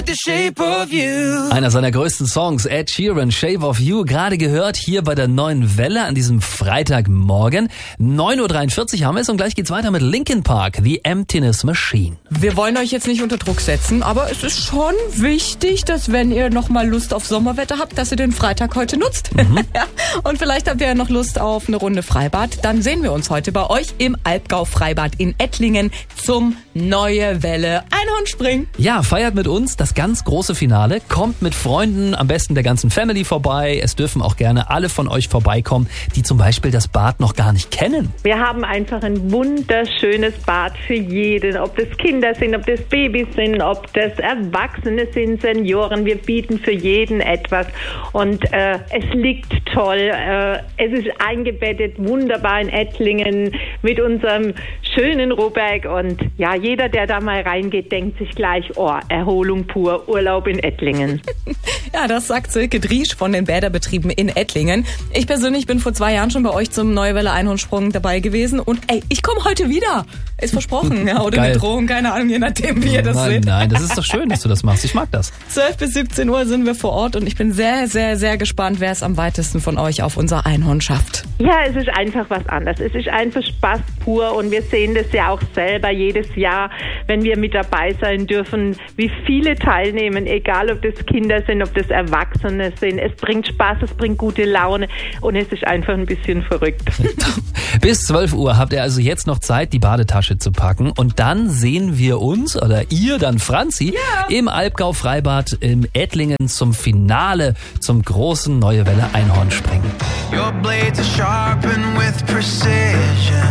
The Shape of You. Einer seiner größten Songs, Ed Sheeran, Shape of You, gerade gehört hier bei der Neuen Welle an diesem Freitagmorgen. 9.43 Uhr haben wir es und gleich geht's weiter mit Linkin Park, The Emptiness Machine. Wir wollen euch jetzt nicht unter Druck setzen, aber es ist schon wichtig, dass wenn ihr nochmal Lust auf Sommerwetter habt, dass ihr den Freitag heute nutzt. Ja. Und vielleicht habt ihr ja noch Lust auf eine Runde Freibad. Dann sehen wir uns heute bei euch im Albgau Freibad in Ettlingen zum Neue Welle Einhornspringen. Ja, feiert mit uns das ganz große Finale. Kommt mit Freunden, am besten der ganzen Family vorbei. Es dürfen auch gerne alle von euch vorbeikommen, die zum Beispiel das Bad noch gar nicht kennen. Wir haben einfach ein wunderschönes Bad für jeden. Ob das Kinder sind, ob das Babys sind, ob das Erwachsene sind, Senioren. Wir bieten für jeden etwas. Und es liegt toll. Es ist eingebettet wunderbar in Ettlingen mit unserem schönen Ruhberg. Und ja, jeder, der da mal reingeht, denkt sich gleich, oh, Erholung pur, Urlaub in Ettlingen. Ja, das sagt Silke Driesch von den Bäderbetrieben in Ettlingen. Ich persönlich bin vor 2 Jahren schon bei euch zum Neue Welle Einhornsprung dabei gewesen und ich komme heute wieder. Ist versprochen, ja, oder Geil. eine Drohung, keine Ahnung, je nachdem, wie ihr das seht. Nein, das ist doch schön, dass du das machst. Ich mag das. 12 bis 17 Uhr sind wir vor Ort und ich bin sehr, sehr, sehr gespannt, wer es am weitesten von euch auf unser Einhorn schafft. Ja, es ist einfach was anderes. Es ist einfach Spaß pur und wir sehen das ja auch selber jedes Jahr, wenn wir mit dabei sein dürfen, wie viele teilnehmen, egal ob das Kinder sind, ob das Erwachsene sind. Es bringt Spaß, es bringt gute Laune und es ist einfach ein bisschen verrückt. Bis 12 Uhr habt ihr also jetzt noch Zeit, die Badetasche zu packen und dann sehen wir uns, oder ihr dann Franzi, im Albgau Freibad in Ettlingen zum Finale, zum großen Neue Welle Einhornspringen. Your blades are sharpened with precision.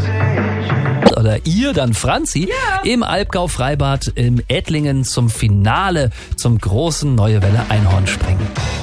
Oder ihr dann Franzi, im Albgau Freibad in Ettlingen zum Finale, zum großen Neue Welle Einhornspringen.